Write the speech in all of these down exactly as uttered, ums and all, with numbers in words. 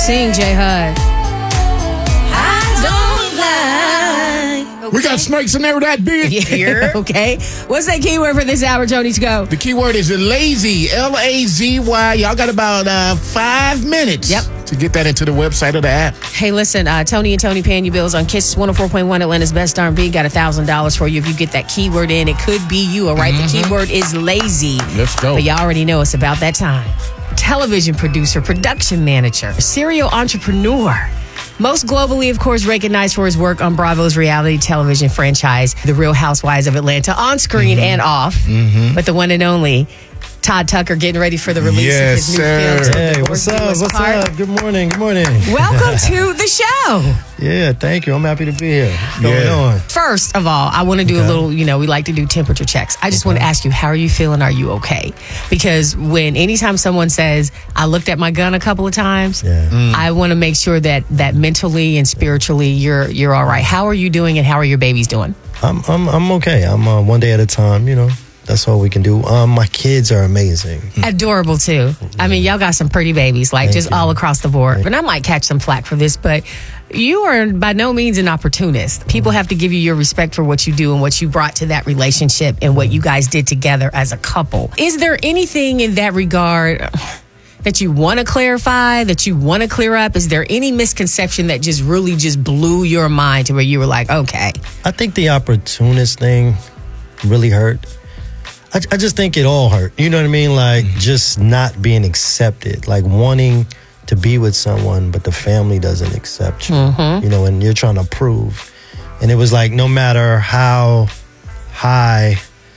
Sing, J. Hud. I don't lie. We got snakes in there that big. Yeah. Okay. What's that keyword for this hour, Tony, to go? The keyword is lazy. L A Z Y. Y'all got about uh, five minutes. Yep. To get that into the website of the app. Hey, listen, uh, Tony and Tony paying you bills on Kiss one oh four point one, Atlanta's best R and B. Got one thousand dollars for you if you get that keyword in. It could be you, all right? Mm-hmm. The keyword is lazy. Let's go. But y'all already know it's about that time. Television producer, production manager, serial entrepreneur. Most globally, of course, recognized for his work on Bravo's reality television franchise, The Real Housewives of Atlanta, on screen mm-hmm. and off. Mm-hmm. But the one and only Todd Tucker getting ready for the release yes, of his sir. new film. Hey, what's up? What's Park. up? Good morning. Good morning. Welcome to the show. Yeah, thank you. I'm happy to be here. What's going yeah. on? First of all, I want to do okay. a little, you know, we like to do temperature checks. I just okay. want to ask you, how are you feeling? Are you okay? Because when anytime someone says, I looked at my gun a couple of times, yeah. mm. I want to make sure that that mentally and spiritually you're you're all right. How are you doing and how are your babies doing? I'm I'm I'm okay. I'm uh, one day at a time, you know. That's all we can do. Um, my kids are amazing. Adorable, too. Yeah. I mean, y'all got some pretty babies, like, Thank just you. all across the board. Thank and I might catch some flack for this, but you are by no means an opportunist. People have to give you your respect for what you do and what you brought to that relationship and what you guys did together as a couple. Is there anything in that regard that you want to clarify, that you want to clear up? Is there any misconception that just really just blew your mind to where you were like, okay? I think the opportunist thing really hurt. I, I just think it all hurt. You know what I mean? Like, mm-hmm. just not being accepted. Like, wanting to be with someone, but the family doesn't accept you. Mm-hmm. You know, and you're trying to prove. And it was like, no matter how high,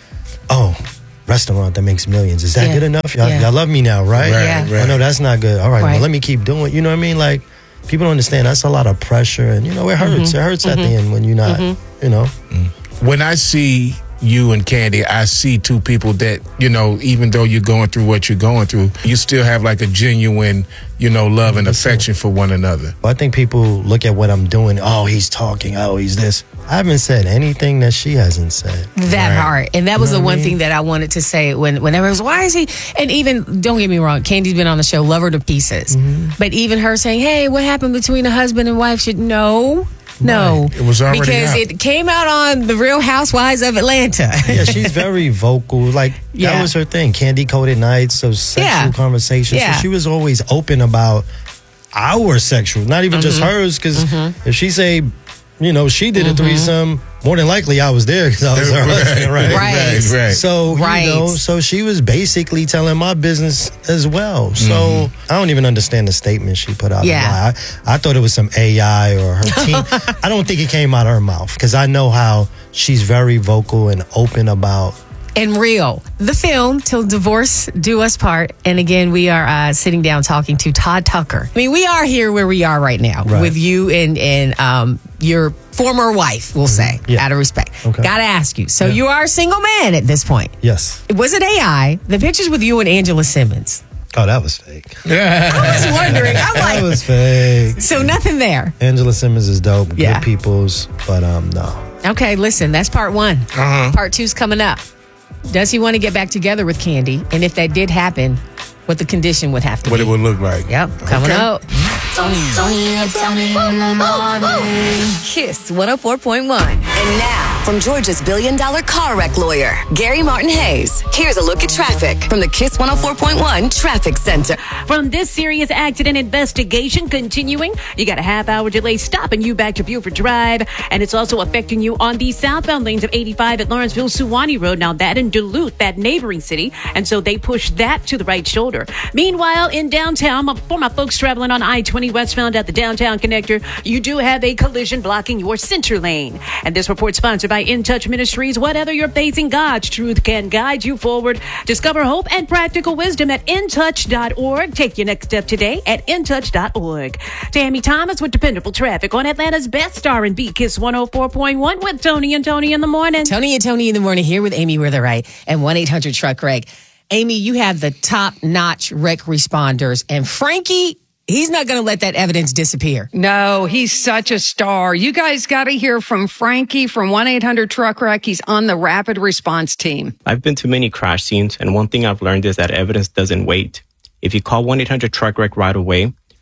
oh, restaurant that makes millions. Is that yeah. good enough? Y'all, yeah. y'all love me now, right? Right, yeah. right. I know that's not good. All right, right. well, let me keep doing it. You know what I mean? Like, people don't understand. That's a lot of pressure. And, you know, it hurts. Mm-hmm. It hurts mm-hmm. at the end when you're not, mm-hmm. you know. Mm. When I see you and Candy, I see two people that, you know, even though you're going through what you're going through, you still have like a genuine, you know, love and affection for one another. I think people look at what I'm doing. Oh, he's talking. Oh, he's this. I haven't said anything that she hasn't said. That right. part. And that was you know the one I mean? thing that I wanted to say when, when everyone was, why is he? And even, don't get me wrong, Candy's been on the show, love her to pieces. Mm-hmm. But even her saying, hey, what happened between a husband and wife should know. No, right. It was already because out. it came out on The Real Housewives of Atlanta. Yeah, she's very vocal. Like, yeah. that was her thing. Candy Coated Nights, so sexual yeah. conversations. Yeah. So she was always open about our sexual, not even mm-hmm. just hers. Because mm-hmm. if she say, you know, she did mm-hmm. a threesome, more than likely I was there because I was her right. husband, right? Right. right, right. So, right. you know, so she was basically telling my business as well. So mm-hmm. I don't even understand the statement she put out. Yeah. I, I thought it was some A I or her team. I don't think it came out of her mouth because I know how she's very vocal and open about. And real. The film, Till Divorce Do Us Part. And again, we are uh, sitting down talking to Todd Tucker. I mean, we are here where we are right now right. with you and, and um, your former wife, we'll say, yeah. out of respect. Okay. Gotta ask you. So yeah. you are a single man at this point. Yes. Was it A I? The pictures with you and Angela Simmons. Oh, that was fake. I was wondering. I'm like, that was fake. So nothing there. Angela Simmons is dope. Yeah. Good peoples. But um, no. Okay, listen, that's part one. Uh-huh. Part two's coming up. Does he want to get back together with Candy? And if that did happen, what the condition would have to what be. What it would look like. Yep, coming okay. up. Tony, Tony, and Tony in the morning. Kiss one oh four point one. And now, from Georgia's billion dollar car wreck lawyer, Gary Martin Hayes, here's a look at traffic from the Kiss one oh four point one Traffic Center. From this serious accident investigation continuing, you got a half hour delay stopping you back to Buford Drive, and it's also affecting you on the southbound lanes of eighty-five at Lawrenceville Suwannee Road. Now that in Duluth, that neighboring city, and so they pushed that to the right shoulder. Meanwhile, in downtown, for my folks traveling on I twenty westbound at the downtown connector, you do have a collision blocking your center lane. And this report sponsored by In Touch Ministries. Whatever you're facing, God's truth can guide you forward. Discover hope and practical wisdom at in touch dot org. Take your next step today at in touch dot org. Tammy Thomas with dependable traffic on Atlanta's best R and B, Kiss one oh four point one with Tony and Tony in the morning. Tony and Tony in the morning here with Amy Witherite and one eight hundred truck wreck. Amy, you have the top-notch wreck responders, and Frankie, he's not going to let that evidence disappear. No, he's such a star. You guys got to hear from Frankie from one eight hundred truck wreck. He's on the rapid response team. I've been to many crash scenes, and one thing I've learned is that evidence doesn't wait. If you call one eight hundred truck wreck right away,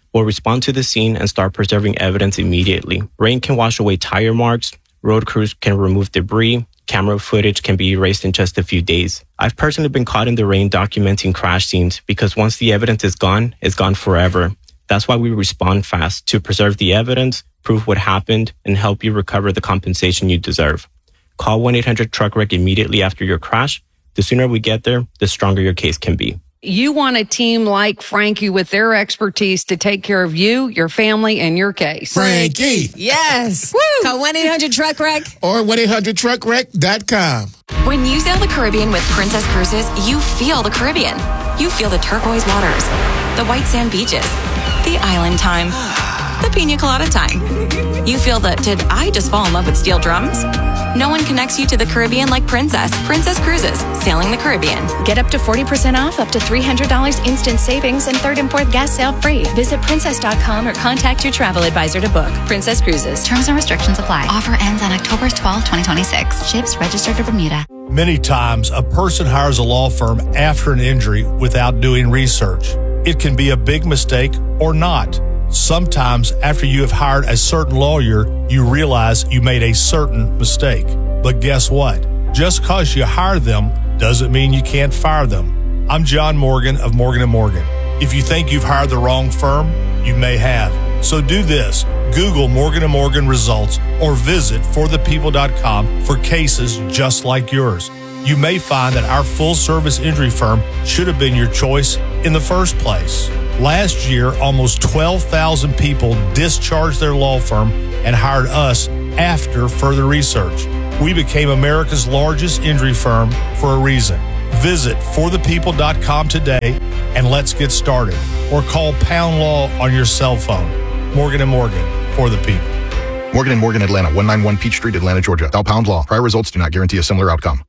will respond to the scene and start preserving evidence immediately. Rain can wash away tire marks, road crews can remove debris, camera footage can be erased in just a few days. I've personally been caught in the rain documenting crash scenes because once the evidence is gone, it's gone forever. That's why we respond fast, to preserve the evidence, prove what happened, and help you recover the compensation you deserve. Call one eight hundred truck wreck immediately after your crash. The sooner we get there, the stronger your case can be. You want a team like Frankie with their expertise to take care of you, your family, and your case. Frankie. Yes. Woo. Call one eight hundred truck wreck Or one eight hundred truck wreck dot com. When you sail the Caribbean with Princess Cruises, you feel the Caribbean. You feel the turquoise waters, the white sand beaches, the island time, the pina colada time. You feel the, did I just fall in love with steel drums? No one connects you to the Caribbean like Princess. Princess Cruises, sailing the Caribbean. Get up to forty percent off, up to three hundred dollars instant savings, and third and fourth gas sale free. Visit princess dot com or contact your travel advisor to book. Princess Cruises. Terms and restrictions apply. Offer ends on October twelfth, twenty twenty-six. Ships registered to Bermuda. Many times, a person hires a law firm after an injury without doing research. It can be a big mistake or not. Sometimes, after you have hired a certain lawyer, you realize you made a certain mistake. But guess what? Just because you hire them doesn't mean you can't fire them. I'm John Morgan of Morgan and Morgan. If you think you've hired the wrong firm, you may have. So do this. Google Morgan and Morgan results or visit for the people dot com for cases just like yours. You may find that our full-service injury firm should have been your choice in the first place. Last year, almost twelve thousand people discharged their law firm and hired us after further research. We became America's largest injury firm for a reason. Visit for the people dot com today and let's get started. Or call Pound Law on your cell phone. Morgan and Morgan, for the people. Morgan and Morgan, Atlanta, one ninety-one Peachtree, Atlanta, Georgia. Dial Pound Law. Prior results do not guarantee a similar outcome.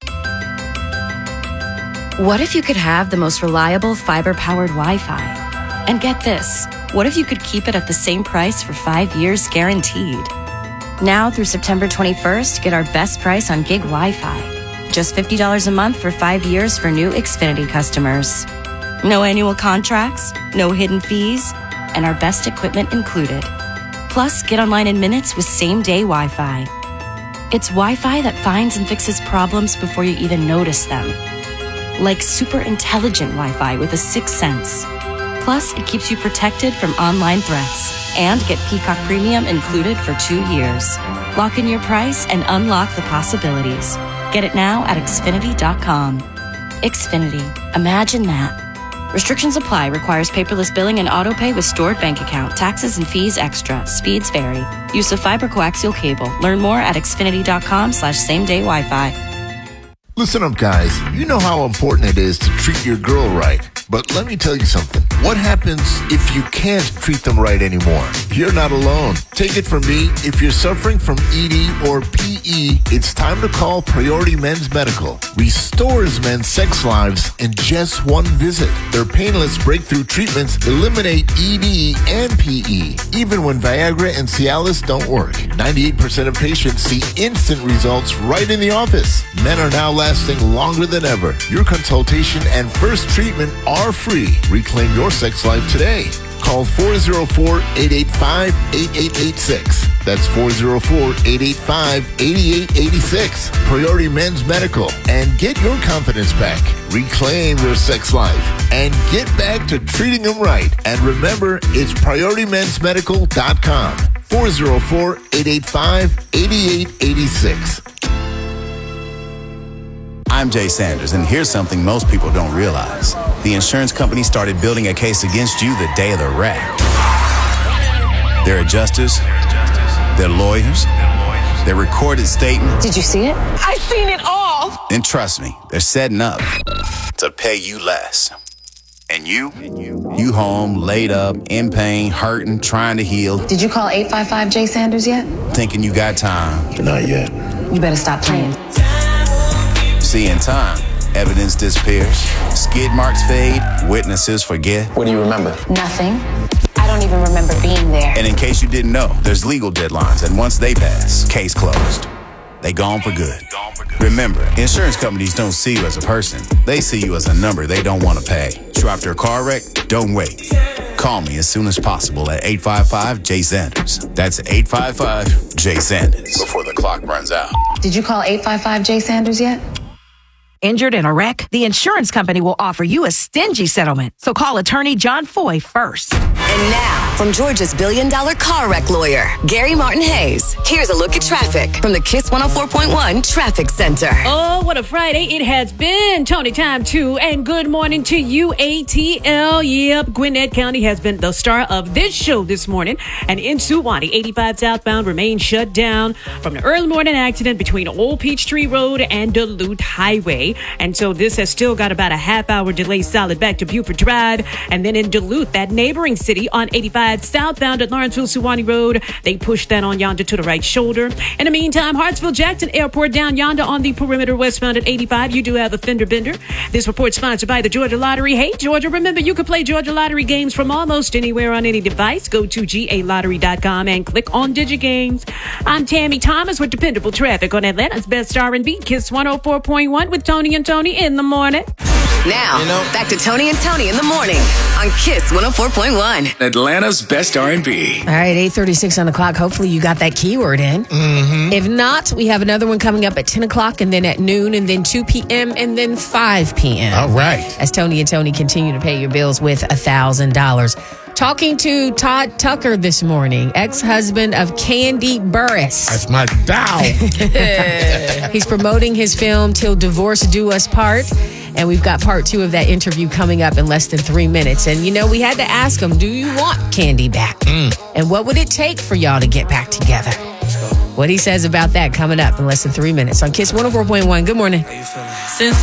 What if you could have the most reliable fiber-powered Wi-Fi? And get this, what if you could keep it at the same price for five years guaranteed? Now through September twenty-first, get our best price on gig Wi-Fi. Just fifty dollars a month for five years for new Xfinity customers. No annual contracts, no hidden fees, and our best equipment included. Plus, get online in minutes with same-day Wi-Fi. It's Wi-Fi that finds and fixes problems before you even notice them. Like super intelligent Wi-Fi with a sixth sense. Plus, it keeps you protected from online threats. And get Peacock Premium included for two years. Lock in your price and unlock the possibilities. Get it now at Xfinity dot com. Xfinity. Imagine that. Restrictions apply. Requires paperless billing and auto pay with stored bank account. Taxes and fees extra. Speeds vary. Use of fiber coaxial cable. Learn more at Xfinity dot com slash same day Wi-Fi. Listen up, guys. You know how important it is to treat your girl right. But let me tell you something. What happens if you can't treat them right anymore? You're not alone. Take it from me. If you're suffering from E D or P E, it's time to call Priority Men's Medical. Restores men's sex lives in just one visit. Their painless breakthrough treatments eliminate E D and P E, even when Viagra and Cialis don't work. ninety-eight percent of patients see instant results right in the office. Men are now lasting longer than ever. Your consultation and first treatment are free. Reclaim your sex life today. Call four oh four, eight eight five, eight eight eight six. That's four oh four, eight eight five, eight eight eight six. Priority Men's Medical. And get your confidence back. Reclaim your sex life. And get back to treating them right. And remember, it's priority mens medical dot com. four oh four, eight eight five, eight eight eight six. I'm Jay Sanders, and here's something most people don't realize. The insurance company started building a case against you the day of the wreck. Their adjusters, their lawyers, their recorded statements. Did you see it? I seen it all. And trust me, they're setting up to pay you less. And you, you home, laid up, in pain, hurting, trying to heal. Did you call eight five five J Sanders yet? Thinking you got time. Not yet. You better stop playing. See, in time, evidence disappears, skid marks fade, witnesses forget. What do you remember? Nothing. I don't even remember being there. And in case you didn't know, there's legal deadlines, and once they pass, case closed. they gone for good. Remember, insurance companies don't see you as a person. They see you as a number they don't want to pay. Trapped or car wreck? Don't wait. Call me as soon as possible at eight five five, J Sanders. That's eight five five, J Sanders. Before the clock runs out. Did you call eight five five, J Sanders yet? Injured in a wreck? The insurance company will offer you a stingy settlement. So call attorney John Foy first. And now, from Georgia's billion dollar car wreck lawyer, Gary Martin Hayes, here's a look at traffic from the Kiss one oh four point one Traffic Center. Oh, what a Friday it has been. Tony time too. And good morning to you, A T L. Yep, Gwinnett County has been the star of this show this morning. And in Suwannee, eighty-five southbound remains shut down from the early morning accident between Old Peachtree Road and Duluth Highway. And so this has still got about a half hour delay solid back to Buford Drive. And then in Duluth, that neighboring city on eighty-five southbound at Lawrenceville Suwannee Road, they pushed that on yonder to the right shoulder. In the meantime, Hartsville Jackson Airport down yonder on the perimeter westbound at eighty-five. You do have a fender bender. This report sponsored by the Georgia Lottery. Hey, Georgia, remember you can play Georgia Lottery games from almost anywhere on any device. Go to G A lottery dot com and click on DigiGames. I'm Tammy Thomas with dependable traffic on Atlanta's best R and B, Kiss one oh four point one with Tony and Tony in the morning. Now, you know, back to Tony and Tony in the morning on Kiss one oh four point one. Atlanta's best R and B. All right, eight thirty-six on the clock. Hopefully you got that keyword in. Mm-hmm. If not, we have another one coming up at ten o'clock and then at noon and then two p.m. and then five p.m. All right. As Tony and Tony continue to pay your bills with one thousand dollars. Talking to Todd Tucker this morning, ex-husband of Kandi Burruss. That's my doll. He's promoting his film Till Divorce Do Us Part. And we've got part two of that interview coming up in less than three minutes. And, you know, we had to ask him, do you want Kandi back? Mm. And what would it take for y'all to get back together? What he says about that coming up in less than three minutes on Kiss one oh four point one. Good morning. Since